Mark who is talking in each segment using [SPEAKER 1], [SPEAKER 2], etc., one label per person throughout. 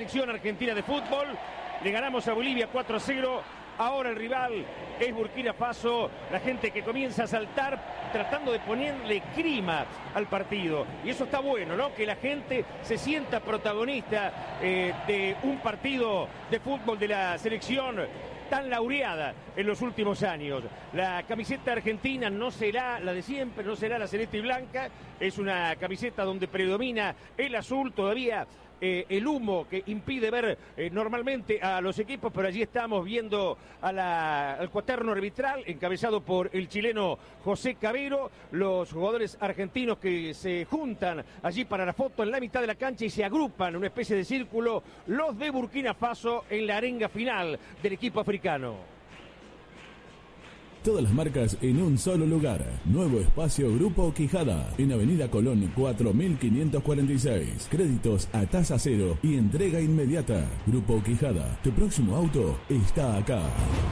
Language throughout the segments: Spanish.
[SPEAKER 1] Selección argentina de fútbol. Le ganamos a Bolivia 4-0. Ahora el rival es Burkina Faso. La gente que comienza a saltar tratando de ponerle clima al partido. Y eso está bueno, ¿no? Que la gente se sienta protagonista de un partido de fútbol de la selección tan laureada en los últimos años. La camiseta argentina no será la de siempre, no será la celeste y blanca. Es una camiseta donde predomina el azul todavía. El humo que impide ver normalmente a los equipos, pero allí estamos viendo al cuaterno arbitral encabezado por el chileno José Cabero, los jugadores argentinos que se juntan allí para la foto en la mitad de la cancha y se agrupan en una especie de círculo, los de Burkina Faso en la arenga final del equipo africano.
[SPEAKER 2] Todas las marcas en un solo lugar. Nuevo espacio Grupo Quijada, en Avenida Colón 4546. Créditos a tasa cero y entrega inmediata. Grupo Quijada, tu próximo auto está acá.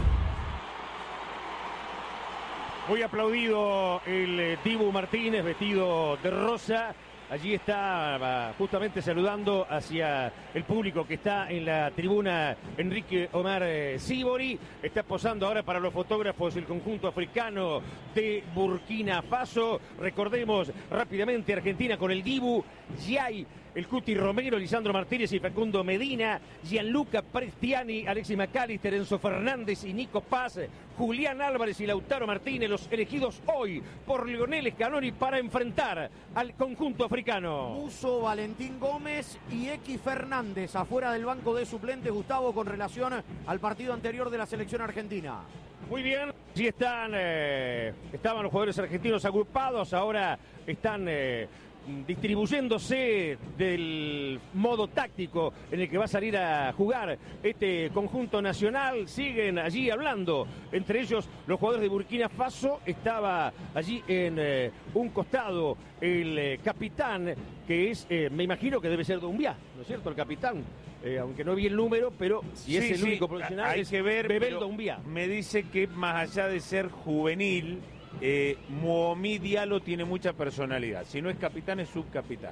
[SPEAKER 1] Muy aplaudido el Dibu Martínez, vestido de rosa. Allí está justamente saludando hacia el público que está en la tribuna Enrique Omar Sibori. Está posando ahora para los fotógrafos el conjunto africano de Burkina Faso. Recordemos rápidamente Argentina con el Dibu, Yay, el Cuti Romero, Lisandro Martínez y Facundo Medina, Gianluca Prestiani, Alexis McAllister, Enzo Fernández y Nico Paz, Julián Álvarez y Lautaro Martínez, los elegidos hoy por Lionel Scaloni para enfrentar al conjunto africano.
[SPEAKER 3] Muso, Valentín Gómez y X Fernández afuera del banco de suplentes, Gustavo, con relación al partido anterior de la selección argentina.
[SPEAKER 1] Muy bien, sí estaban los jugadores argentinos agrupados, ahora están distribuyéndose del modo táctico en el que va a salir a jugar este conjunto nacional. Siguen allí hablando, entre ellos los jugadores de Burkina Faso. Estaba allí en un costado el capitán, que es, me imagino que debe ser Doumbia, ¿no es cierto? El capitán, aunque no vi el número, pero si es el único profesional,
[SPEAKER 4] hay que ver,
[SPEAKER 1] Bebel Doumbia.
[SPEAKER 4] Me dice que más allá de ser juvenil, Mohamed Diallo tiene mucha personalidad. Si no es capitán, es subcapitán.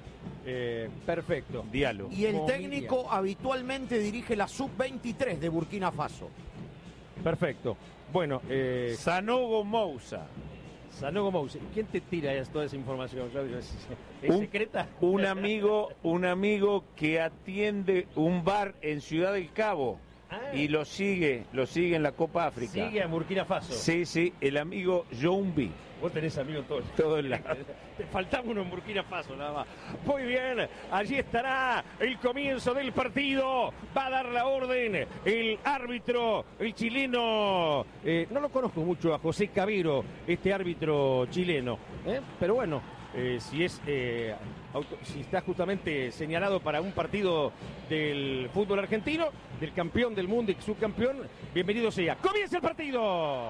[SPEAKER 1] Perfecto.
[SPEAKER 4] Diallo.
[SPEAKER 3] Y el técnico habitualmente dirige la sub-23 de Burkina Faso.
[SPEAKER 1] Perfecto. Bueno,
[SPEAKER 4] Sanogo Moussa.
[SPEAKER 1] Sanogo Moussa. ¿Quién te tira toda esa información, Claudio? ¿Es secreta?
[SPEAKER 4] Un amigo que atiende un bar en Ciudad del Cabo. Y lo sigue en la Copa África.
[SPEAKER 1] Sigue a Burkina Faso.
[SPEAKER 4] Sí, el amigo Joumbi.
[SPEAKER 1] Vos tenés amigos todo el lado. Te faltaba uno en Burkina Faso, nada más. Muy bien, allí estará el comienzo del partido. Va a dar la orden el árbitro, el chileno. No lo conozco mucho a José Cabero, este árbitro chileno. Pero bueno, si está justamente señalado para un partido del fútbol argentino, del campeón del mundo y subcampeón, bienvenido sea. ¡Comienza el partido!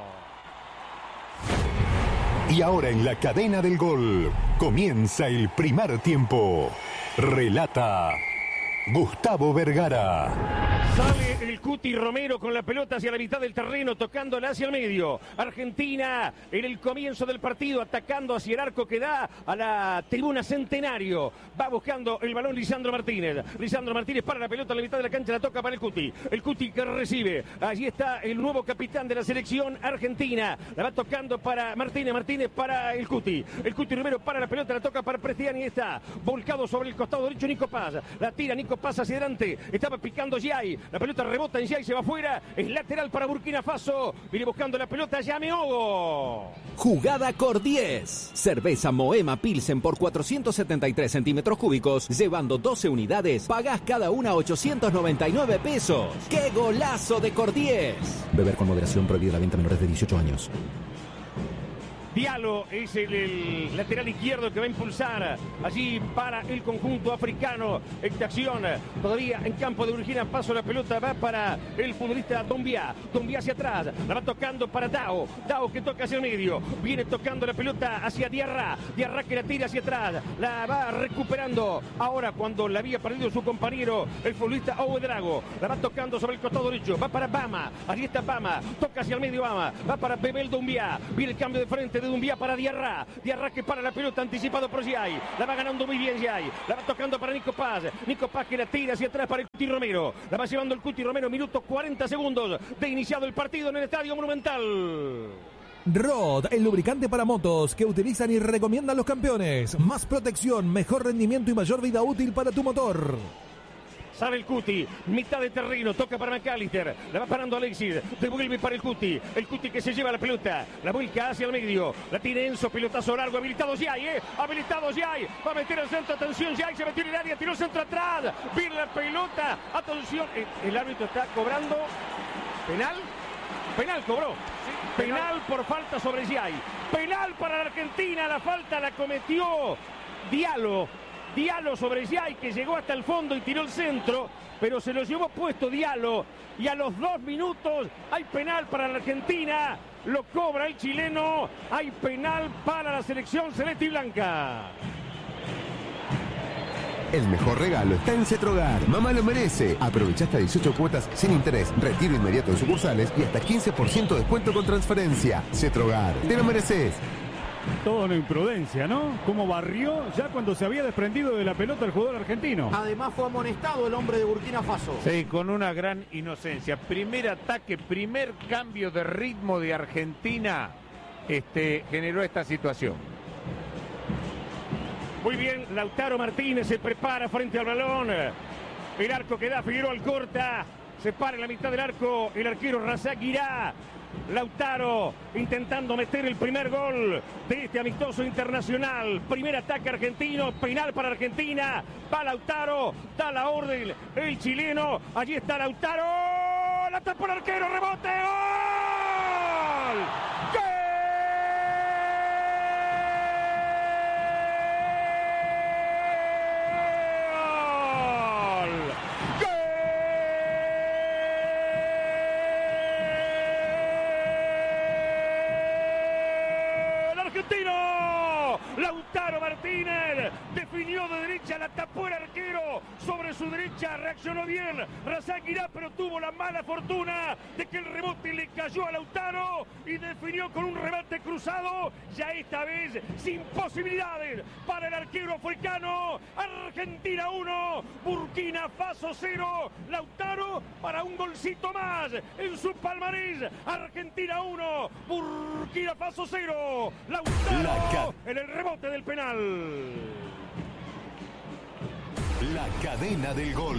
[SPEAKER 5] Y ahora en la cadena del gol, comienza el primer tiempo. Relata Gustavo Vergara.
[SPEAKER 1] Sale el Cuti Romero con la pelota hacia la mitad del terreno, tocándola hacia el medio. Argentina en el comienzo del partido, atacando hacia el arco que da a la tribuna Centenario. Va buscando el balón Lisandro Martínez. Lisandro Martínez para la pelota a la mitad de la cancha, la toca para el Cuti. El Cuti que recibe. Allí está el nuevo capitán de la selección argentina. La va tocando para Martínez. Martínez para el Cuti. El Cuti Romero para la pelota, la toca para Prestiani. Está volcado sobre el costado derecho Nico Paz. La tira Nico Paz hacia adelante. Estaba picando Yay. La pelota rebota en Yay, se va afuera. Es lateral para Burkina Faso. Viene buscando la pelota Yameogo.
[SPEAKER 6] Jugada Cor-10. Cerveza Moema Pilsen por 473 centímetros cúbicos, llevando 12 unidades. Pagás cada una 899 pesos. ¡Qué golazo de Cor-10! Beber con moderación, prohibida la venta a menores de 18 años.
[SPEAKER 1] Diallo es el lateral izquierdo que va a impulsar allí para el conjunto africano. Esta acción todavía en campo de Burkina Faso. La pelota va para el futbolista Doumbia. Doumbia hacia atrás. La va tocando para Dao. Dao que toca hacia el medio. Viene tocando la pelota hacia Diarra. Diarra que la tira hacia atrás. La va recuperando. Ahora cuando la había perdido su compañero, el futbolista Ouedraogo. La va tocando sobre el costado derecho. Va para Bama. Allí está Bama. Toca hacia el medio Bama. Va para Bebel Doumbia. Viene el cambio de frente de Doumbia para Diarra. Diarra que para la pelota, anticipado por Giai. La va ganando muy bien Giai. La va tocando para Nico Paz. Nico Paz que la tira hacia atrás para el Cuti Romero. La va llevando el Cuti Romero. Minuto 40 segundos de iniciado el partido en el Estadio Monumental.
[SPEAKER 7] Rod, el lubricante para motos que utilizan y recomiendan los campeones. Más protección, mejor rendimiento y mayor vida útil para tu motor.
[SPEAKER 1] Sale el Cuti, mitad de terreno, toca para McAllister, la va parando Alexis, devuelve para el Cuti que se lleva la pelota, la vuelca hacia el medio, la tiene Enzo, pelotazo largo, habilitado Giai, habilitado Giai, va a meter el centro, atención Giai, se metió en el área, tiró el centro atrás, viene la pelota, atención, el árbitro está cobrando, penal cobró, penal por falta sobre Giai, penal para la Argentina, la falta la cometió Diallo sobre Giai, que llegó hasta el fondo y tiró el centro, pero se lo llevó puesto Diallo, y a los 2 minutos hay penal para la Argentina, lo cobra el chileno, hay penal para la selección celeste y blanca.
[SPEAKER 8] El mejor regalo está en Cetrogar. Mamá lo merece. Aprovecha hasta 18 cuotas sin interés, retiro inmediato en sucursales y hasta 15% de descuento con transferencia. Cetrogar, te lo mereces.
[SPEAKER 9] Todo una imprudencia, ¿no? Como barrió ya cuando se había desprendido de la pelota el jugador argentino.
[SPEAKER 3] Además fue amonestado el hombre de Burkina Faso.
[SPEAKER 4] Sí, con una gran inocencia. Primer ataque, primer cambio de ritmo de Argentina generó esta situación.
[SPEAKER 1] Muy bien, Lautaro Martínez se prepara frente al balón. El arco que da Figueroa al corta. Se para en la mitad del arco el arquero Razak Guirá. Lautaro intentando meter el primer gol de este amistoso internacional. Primer ataque argentino, penal para Argentina. Va Lautaro, da la orden el chileno. Allí está Lautaro. La tapó el arquero, rebote. ¡Gol! ¡Gol! Lautaro Martínez definió de derecha, la tapó el arquero, sobre su derecha reaccionó bien Razak Guirá, pero tuvo la mala fortuna de que el rebote le cayó a Lautaro y definió con un remate cruzado, ya esta vez sin posibilidades para el arquero africano. Argentina 1, Burkina Faso 0, Lautaro para un golcito más en su palmarés. Argentina 1, Burkina Faso 0, Lautaro en el rebote del penal.
[SPEAKER 5] La cadena del gol.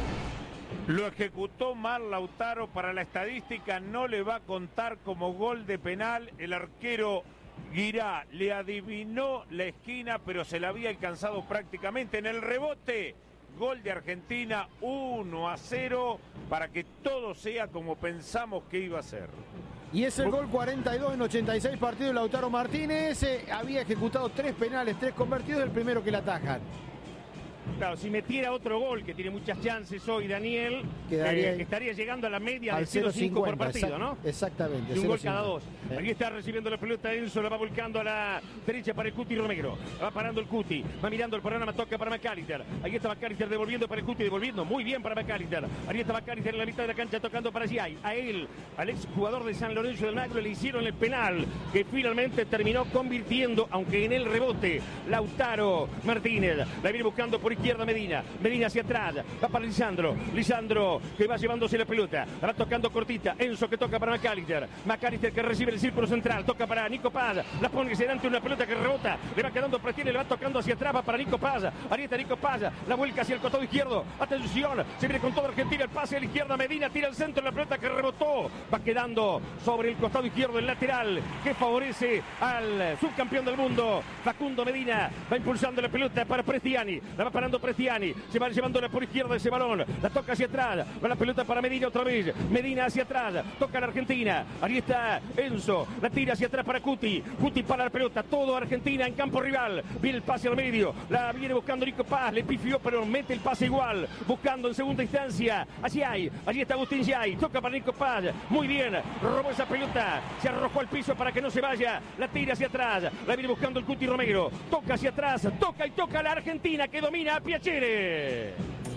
[SPEAKER 4] Lo ejecutó mal Lautaro, para la estadística no le va a contar como gol de penal. El arquero Guirá le adivinó la esquina, pero se la había alcanzado prácticamente. En el rebote, gol de Argentina 1-0, para que todo sea como pensamos que iba a ser.
[SPEAKER 3] Y es el gol 42 en 86 partidos de Lautaro Martínez. Había ejecutado 3 penales, 3 convertidos, el primero que le atajan.
[SPEAKER 1] Claro, si metiera otro gol, que tiene muchas chances hoy Daniel, estaría llegando a la media
[SPEAKER 3] al
[SPEAKER 1] de 0-5 por partido, ¿no?
[SPEAKER 3] Exactamente.
[SPEAKER 1] Y un gol cada 2. Aquí está recibiendo la pelota Enzo, la va volcando a la derecha para el Cuti Romero. Va parando el Cuti, va mirando el panorama, toca para McAllister. Ahí está McAllister devolviendo para el Cuti, devolviendo muy bien para McAllister. Ahí está McAllister en la mitad de la cancha tocando para Giai. A él, al ex jugador de San Lorenzo del Magro, le hicieron el penal, que finalmente terminó convirtiendo, aunque en el rebote, Lautaro Martínez. La viene buscando por izquierda Medina hacia atrás, va para Lisandro que va llevándose la pelota, la va tocando cortita, Enzo que toca para McAllister que recibe el círculo central, toca para Nico Paz, la pone delante una pelota que rebota, le va quedando presión, le va tocando hacia atrás, va para Nico Paz, ahí está Nico Paz, la vuelca hacia el costado izquierdo, atención, se viene con toda Argentina, el pase a la izquierda, Medina tira al centro, la pelota que rebotó, va quedando sobre el costado izquierdo, el lateral, que favorece al subcampeón del mundo, Facundo Medina, va impulsando la pelota para Prestiani, la va parando Prestiani, se va llevándola por izquierda ese balón, la toca hacia atrás, va la pelota para Medina otra vez, Medina hacia atrás, toca la Argentina, ahí está Enzo, la tira hacia atrás para Cuti para la pelota, todo Argentina en campo rival, viene el pase al medio, la viene buscando Nico Paz, le pifió pero mete el pase igual, buscando en segunda instancia, allí está Agustín Giai, toca para Nico Paz, muy bien, robó esa pelota, se arrojó al piso para que no se vaya, la tira hacia atrás, la viene buscando el Cuti Romero, toca hacia atrás, toca la Argentina que domina a Piacere.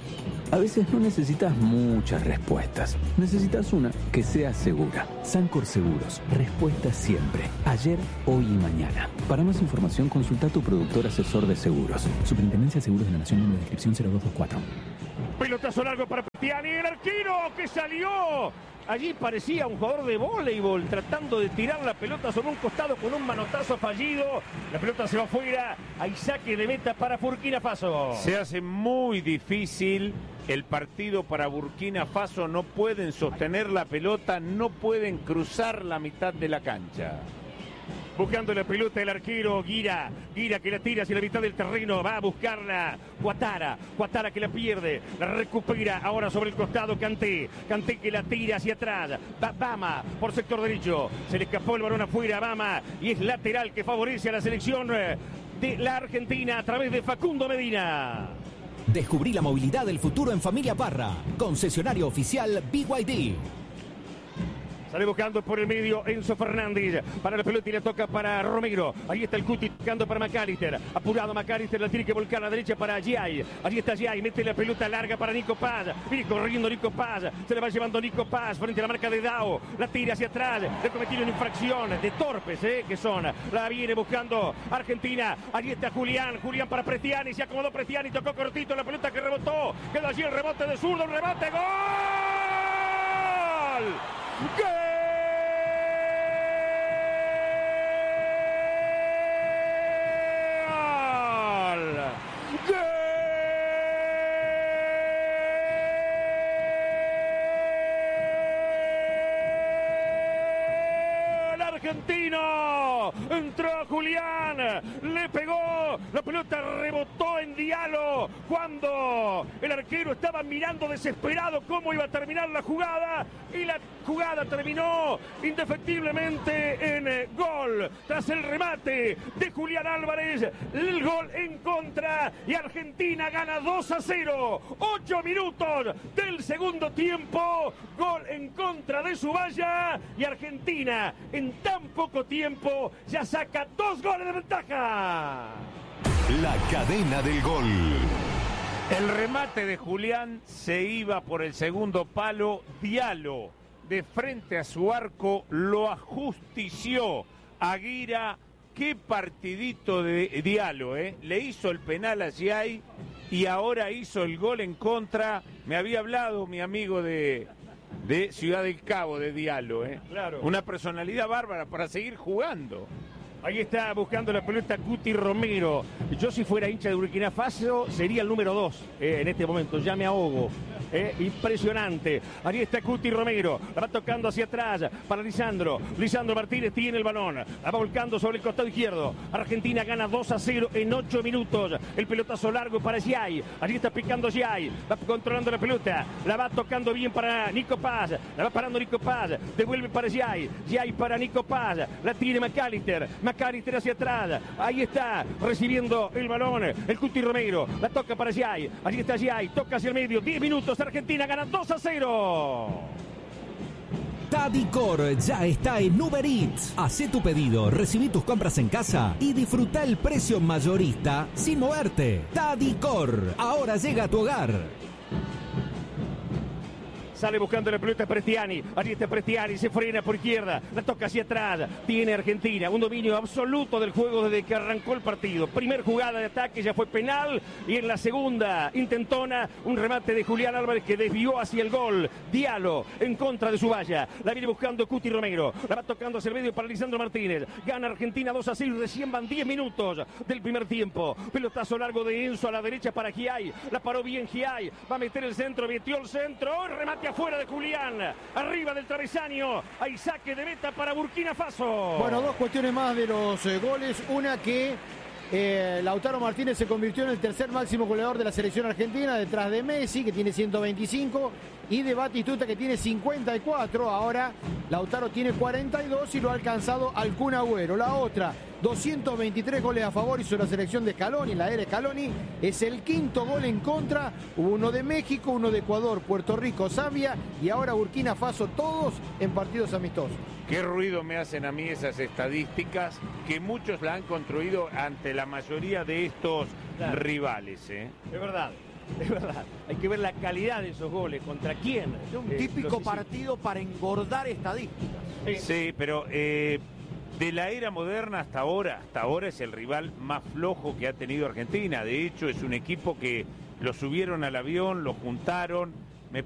[SPEAKER 10] A veces no necesitas muchas respuestas. Necesitas una que sea segura. Sancor Seguros. Respuesta siempre. Ayer, hoy y mañana. Para más información, consulta a tu productor asesor de seguros. Superintendencia de Seguros de la Nación, número de inscripción 0224.
[SPEAKER 1] Pelotazo largo para Prestiani, el arquero que salió. Allí parecía un jugador de voleibol tratando de tirar la pelota sobre un costado con un manotazo fallido. La pelota se va afuera. Hay saque de meta para Burkina Faso.
[SPEAKER 4] Se hace muy difícil el partido para Burkina Faso. No pueden sostener la pelota, no pueden cruzar la mitad de la cancha.
[SPEAKER 1] Buscando la pelota el arquero Guira que la tira hacia la mitad del terreno, va a buscarla Cuatara que la pierde, la recupera ahora sobre el costado Kanté que la tira hacia atrás, va Bama por sector derecho, se le escapó el balón afuera a Bama y es lateral que favorece a la selección de la Argentina a través de Facundo Medina.
[SPEAKER 6] Descubrí la movilidad del futuro en Familia Parra, concesionario oficial BYD.
[SPEAKER 1] Sale buscando por el medio Enzo Fernández. Para la pelota y le toca para Romero. Ahí está el Cuti tocando para McAllister. Apurado McAllister, la tiene que volcar a la derecha para Giai. Allí está Giai, mete la pelota larga para Nico Paz. Viene corriendo Nico Paz. Se le va llevando Nico Paz frente a la marca de Dao. La tira hacia atrás. Le cometido una infracción de torpes, que son. La viene buscando Argentina. Allí está Julián para Prestiani. Se acomodó Prestiani, tocó cortito la pelota que rebotó. Quedó allí el rebote de zurdo. El rebote. ¡Gol! ¡Gol! Argentino, entró Julián, le pegó, la pelota rebotó en Diallo cuando el arquero estaba mirando desesperado cómo iba a terminar la jugada y la jugada terminó indefectiblemente en gol tras el remate de Julián Álvarez, el gol en contra y Argentina gana 2-0, 8 minutos del segundo tiempo, gol en contra de Zuballa y Argentina en tan poco tiempo ya saca 2 goles de ventaja.
[SPEAKER 5] La cadena del gol.
[SPEAKER 4] El remate de Julián se iba por el segundo palo. Diallo, de frente a su arco, lo ajustició. Aguira, qué partidito de Diallo, Le hizo el penal a Giai y ahora hizo el gol en contra. Me había hablado mi amigo de Ciudad del Cabo, de Diallo,
[SPEAKER 1] Claro.
[SPEAKER 4] Una personalidad bárbara para seguir jugando.
[SPEAKER 1] Ahí está buscando la pelota Cuti Romero. Yo si fuera hincha de Burkina Faso sería el número 2 en este momento, ya me ahogo. Impresionante. Ahí está Cuti Romero, la va tocando hacia atrás para Lisandro Martínez tiene el balón, la va volcando sobre el costado izquierdo. Argentina gana 2-0 en 8 minutos. El pelotazo largo para Giai, allí está picando Giai, va controlando la pelota, la va tocando bien para Nico Paz, la va parando Nico Paz, devuelve para Giai para Nico Paz, la tiene McAllister hacia atrás, ahí está recibiendo el balón el Cuti Romero, la toca para Giai, allí está Giai, toca hacia el medio, 10 minutos, Argentina gana 2-0.
[SPEAKER 6] Tadicor ya está en Uber Eats. Hacé tu pedido, recibí tus compras en casa y disfruta el precio mayorista sin moverte. Tadicor, ahora llega a tu hogar.
[SPEAKER 1] Sale buscando la pelota Prestiani. Allí está Prestiani, se frena por izquierda. La toca hacia atrás. Tiene Argentina un dominio absoluto del juego desde que arrancó el partido. Primer jugada de ataque ya fue penal. Y en la segunda intentona un remate de Julián Álvarez que desvió hacia el gol. Diallo en contra de Zuballa. La viene buscando Cuti Romero. La va tocando hacia el medio para Lisandro Martínez. Gana Argentina 2-0. Recién van 10 minutos del primer tiempo. Pelotazo largo de Enzo a la derecha para Giai. La paró bien Giai. Va a meter el centro. Metió el centro. Remate afuera de Julián, arriba del travesaño, hay saque de meta para Burkina Faso.
[SPEAKER 3] Bueno, dos cuestiones más de los goles, una que Lautaro Martínez se convirtió en el tercer máximo goleador de la selección argentina, detrás de Messi, que tiene 125, y de Batistuta, que tiene 54. Ahora Lautaro tiene 42 y lo ha alcanzado al Kun Agüero. La otra, 223 goles a favor hizo la selección de Scaloni, la era Scaloni, es el quinto gol en contra. Hubo uno de México, uno de Ecuador, Puerto Rico, Zambia y ahora Burkina Faso, todos en partidos amistosos.
[SPEAKER 4] Qué ruido me hacen a mí esas estadísticas que muchos la han construido ante la mayoría de estos rivales.
[SPEAKER 1] Es verdad. Es verdad, hay que ver la calidad de esos goles, contra quién.
[SPEAKER 11] Es un típico partido para engordar estadísticas.
[SPEAKER 4] Sí, pero de la era moderna hasta ahora es el rival más flojo que ha tenido Argentina. De hecho, es un equipo que lo subieron al avión, lo juntaron,